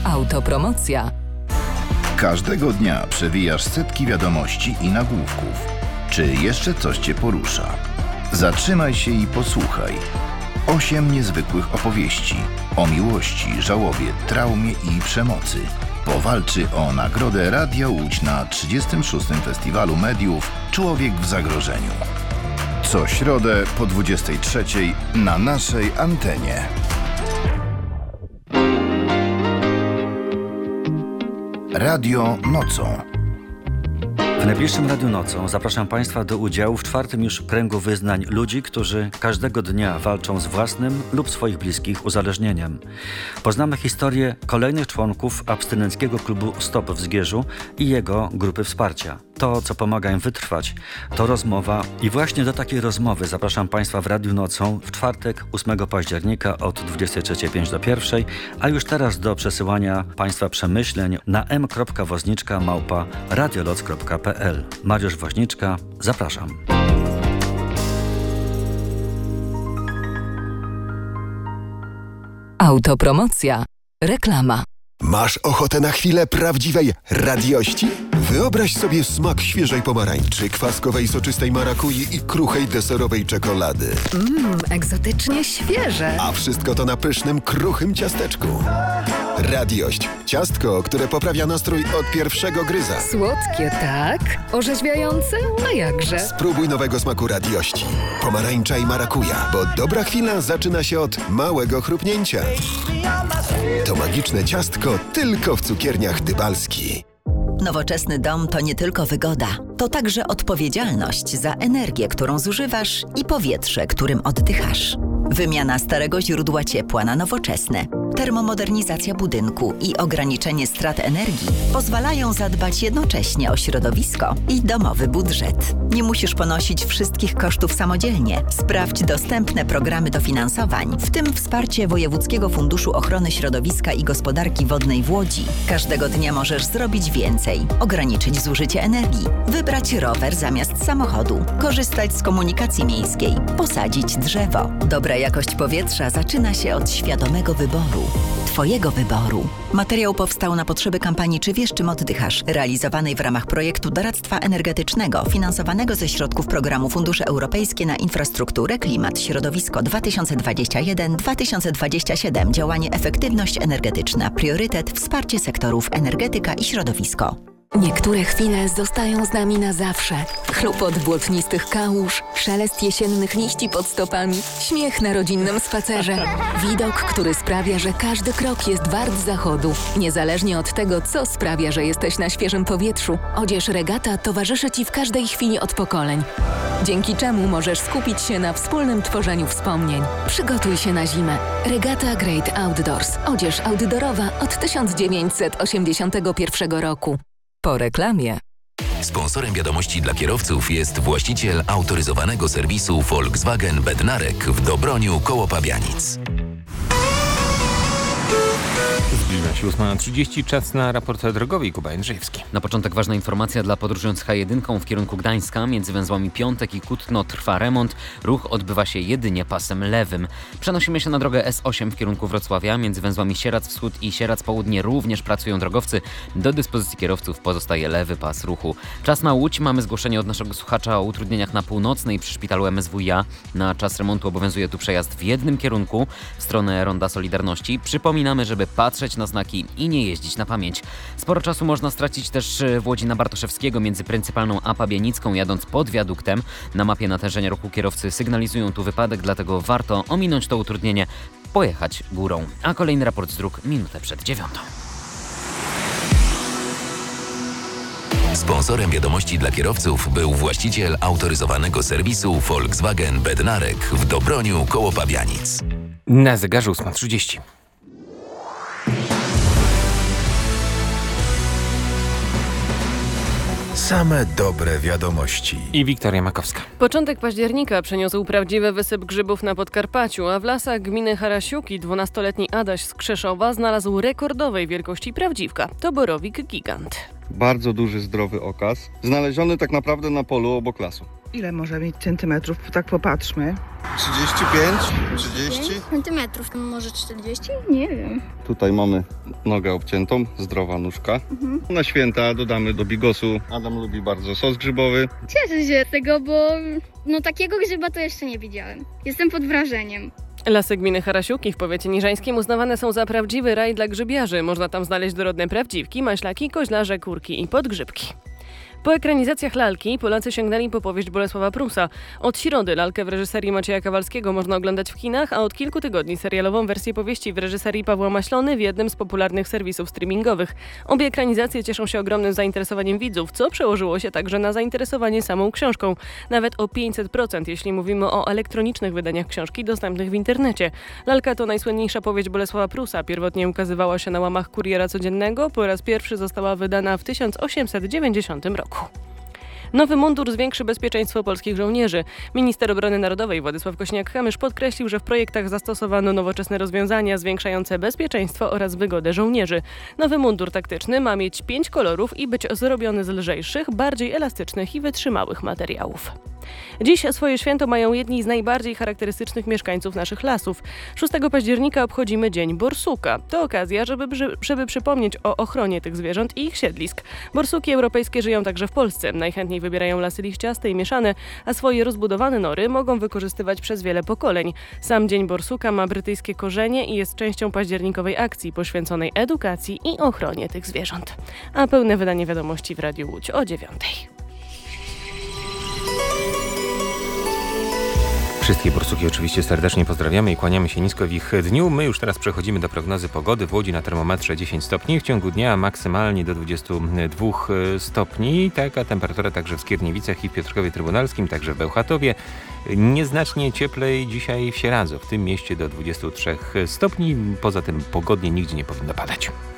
Autopromocja. Każdego dnia przewijasz setki wiadomości i nagłówków. Czy jeszcze coś Cię porusza? Zatrzymaj się i posłuchaj. 8 niezwykłych opowieści o miłości, żałobie, traumie i przemocy. Powalczy o nagrodę Radia Łódź na 36. Festiwalu Mediów Człowiek w zagrożeniu. Co środę po 23:00 na naszej antenie. Radio Nocą. W najbliższym Radiu Nocą zapraszam Państwa do udziału w 4. już kręgu wyznań ludzi, którzy każdego dnia walczą z własnym lub swoich bliskich uzależnieniem. Poznamy historię kolejnych członków abstynenckiego klubu Stop w Zgierzu i jego grupy wsparcia. To, co pomaga im wytrwać, to rozmowa i właśnie do takiej rozmowy zapraszam Państwa w Radiu Nocą w czwartek 8 października od 23:05 do 1:00, a już teraz do przesyłania Państwa przemyśleń na m.woźniczka@radioloc.pl. Mariusz Woźniczka, zapraszam. Autopromocja. Reklama. Masz ochotę na chwilę prawdziwej radiości? Wyobraź sobie smak świeżej pomarańczy, kwaskowej soczystej marakui i kruchej deserowej czekolady. Egzotycznie świeże. A wszystko to na pysznym, kruchym ciasteczku. Radiość. Ciastko, które poprawia nastrój od pierwszego gryza. Słodkie, tak? Orzeźwiające? A jakże? Spróbuj nowego smaku radiości. Pomarańcza i marakuja, bo dobra chwila zaczyna się od małego chrupnięcia. To magiczne ciastko tylko w cukierniach Dybalski. Nowoczesny dom to nie tylko wygoda, to także odpowiedzialność za energię, którą zużywasz i powietrze, którym oddychasz. Wymiana starego źródła ciepła na nowoczesne, termomodernizacja budynku i ograniczenie strat energii pozwalają zadbać jednocześnie o środowisko i domowy budżet. Nie musisz ponosić wszystkich kosztów samodzielnie. Sprawdź dostępne programy dofinansowań, w tym wsparcie Wojewódzkiego Funduszu Ochrony Środowiska i Gospodarki Wodnej w Łodzi. Każdego dnia możesz zrobić więcej, ograniczyć zużycie energii, wybrać rower zamiast samochodu, korzystać z komunikacji miejskiej, posadzić drzewo. Dobra jakość powietrza zaczyna się od świadomego wyboru. Twojego wyboru. Materiał powstał na potrzeby kampanii Czy wiesz, czym oddychasz? Realizowanej w ramach projektu doradztwa energetycznego finansowanego ze środków programu Fundusze Europejskie na infrastrukturę, klimat, środowisko 2021-2027. Działanie efektywność energetyczna. Priorytet wsparcie sektorów energetyka i środowisko. Niektóre chwile zostają z nami na zawsze. Chlupot błotnistych kałuż, szelest jesiennych liści pod stopami, śmiech na rodzinnym spacerze. Widok, który sprawia, że każdy krok jest wart zachodu. Niezależnie od tego, co sprawia, że jesteś na świeżym powietrzu, odzież Regata towarzyszy Ci w każdej chwili od pokoleń. Dzięki czemu możesz skupić się na wspólnym tworzeniu wspomnień. Przygotuj się na zimę. Regata Great Outdoors. Odzież outdoorowa od 1981 roku. Po reklamie. Sponsorem wiadomości dla kierowców jest właściciel autoryzowanego serwisu Volkswagen Bednarek w Dobroniu koło Pabianic. Zbliża się 8:30, czas na raport drogowy. Kuba Jędrzejewski. Na początek ważna informacja dla podróżujących H1 w kierunku Gdańska. Między węzłami Piątek i Kutno trwa remont. Ruch odbywa się jedynie pasem lewym. Przenosimy się na drogę S8 w kierunku Wrocławia. Między węzłami Sieradz Wschód i Sieradz Południe również pracują drogowcy. Do dyspozycji kierowców pozostaje lewy pas ruchu. Czas na Łódź. Mamy zgłoszenie od naszego słuchacza o utrudnieniach na Północnej przy szpitalu MSWiA. Na czas remontu obowiązuje tu przejazd w jednym kierunku w stronę Ronda Solidarności. Przypominamy, żeby patrzeć na znaki i nie jeździć na pamięć. Sporo czasu można stracić też w Łodzi na Bartoszewskiego między Pryncypalną a Pabianicką, jadąc pod wiaduktem. Na mapie natężenia ruchu kierowcy sygnalizują tu wypadek, dlatego warto ominąć to utrudnienie, pojechać górą. A kolejny raport z dróg minutę przed 9:00. Sponsorem wiadomości dla kierowców był właściciel autoryzowanego serwisu Volkswagen Bednarek w Dobroniu koło Pabianic. Na zegarze 8:30. Same dobre wiadomości. I Wiktoria Makowska. Początek października przyniósł prawdziwy wysyp grzybów na Podkarpaciu, a w lasach gminy Harasiuki 12-letni Adaś z Krzeszowa znalazł rekordowej wielkości prawdziwka. To borowik gigant. Bardzo duży, zdrowy okaz, znaleziony tak naprawdę na polu obok lasu. Ile może mieć centymetrów? Tak popatrzmy. 35, 30. Centymetrów, może 40? Nie wiem. Tutaj mamy nogę obciętą, zdrowa nóżka. Na święta dodamy do bigosu. Adam lubi bardzo sos grzybowy. Cieszę się z tego, bo takiego grzyba to jeszcze nie widziałem. Jestem pod wrażeniem. Lasy gminy Harasiuki w powiecie niżańskim uznawane są za prawdziwy raj dla grzybiarzy. Można tam znaleźć dorodne prawdziwki, maślaki, koźlarze, kurki i podgrzybki. Po ekranizacjach lalki Polacy sięgnęli po powieść Bolesława Prusa. Od środy lalkę w reżyserii Macieja Kawalskiego można oglądać w kinach, a od kilku tygodni serialową wersję powieści w reżyserii Pawła Maślony w jednym z popularnych serwisów streamingowych. Obie ekranizacje cieszą się ogromnym zainteresowaniem widzów, co przełożyło się także na zainteresowanie samą książką. Nawet o 500%, jeśli mówimy o elektronicznych wydaniach książki dostępnych w internecie. Lalka to najsłynniejsza powieść Bolesława Prusa. Pierwotnie ukazywała się na łamach Kuriera Codziennego. Po raz pierwszy została wydana w 1890 roku. Nowy mundur zwiększy bezpieczeństwo polskich żołnierzy. Minister Obrony Narodowej Władysław Kosiniak-Kamysz podkreślił, że w projektach zastosowano nowoczesne rozwiązania zwiększające bezpieczeństwo oraz wygodę żołnierzy. Nowy mundur taktyczny ma mieć 5 kolorów i być zrobiony z lżejszych, bardziej elastycznych i wytrzymałych materiałów. Dziś swoje święto mają jedni z najbardziej charakterystycznych mieszkańców naszych lasów. 6 października obchodzimy Dzień Borsuka. To okazja, żeby przypomnieć o ochronie tych zwierząt i ich siedlisk. Borsuki europejskie żyją także w Polsce. Najchętniej wybierają lasy liściaste i mieszane, a swoje rozbudowane nory mogą wykorzystywać przez wiele pokoleń. Sam Dzień Borsuka ma brytyjskie korzenie i jest częścią październikowej akcji poświęconej edukacji i ochronie tych zwierząt. A pełne wydanie wiadomości w Radiu Łódź o 9:00. Wszystkie borsuki oczywiście serdecznie pozdrawiamy i kłaniamy się nisko w ich dniu. My już teraz przechodzimy do prognozy pogody. W Łodzi na termometrze 10 stopni, w ciągu dnia maksymalnie do 22 stopni. Taka temperatura także w Skierniewicach i w Piotrkowie Trybunalskim, także w Bełchatowie. Nieznacznie cieplej dzisiaj w Sieradzu, w tym mieście do 23 stopni. Poza tym pogodnie nigdzie nie powinno padać.